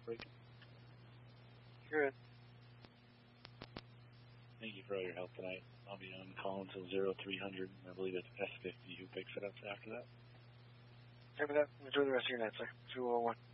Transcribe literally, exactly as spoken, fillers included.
quick. Good. Thank you for all your help tonight. I'll be on call until zero three hundred. I believe it's S fifty who picks it up after that. After that, enjoy the rest of your night, sir. two oh one.